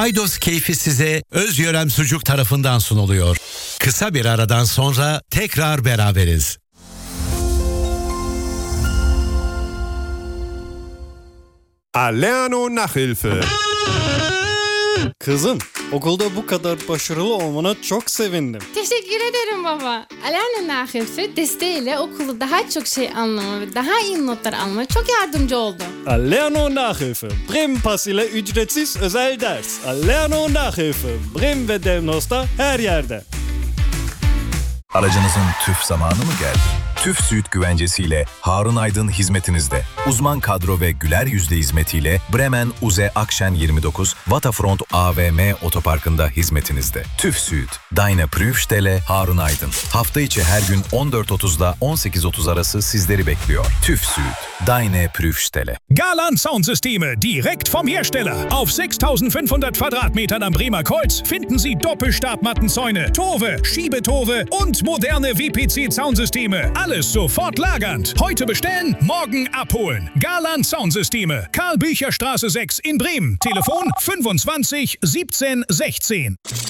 Paydos keyfi size Özyörem Sucuk tarafından sunuluyor. Kısa bir aradan sonra tekrar beraberiz. Alerno Nachhilfe. Kızım, okulda bu kadar başarılı olmana çok sevindim. Teşekkür ederim baba. Alerno Nachhilfe desteğiyle okulu daha çok şey anlama ve daha iyi notlar almama çok yardımcı oldu. Alerno Nachhilfe, Bremen Pass ile ücretsiz özel ders. Alerno Nachhilfe, Bremen ve Devnos'ta her yerde. Aracınızın TÜV zamanı mı geldi? TÜV Süit güvencesiyle Harun Aydın hizmetinizde. Uzman kadro ve güler yüzle hizmetiyle Bremen Uze Akşen 29 Waterfront AVM otoparkında hizmetinizde. TÜV Süit, Deine Prüfstelle Harun Aydın. Hafta içi her gün 14.30'da 18.30 arası sizleri bekliyor. TÜV Süit, Deine Prüfstelle. Garland Soundsysteme, direkt vom Hersteller. Auf 6500 Quadratmetern am Bremer Kreuz finden Sie Doppelstabmattenzäune, Tore, Schiebetore und moderne WPC-Soundsysteme. Alles sofort lagernd. Heute bestellen, morgen abholen. Garland Soundsysteme, Karl-Bücher-Straße 6 in Bremen. Telefon 25 17 16.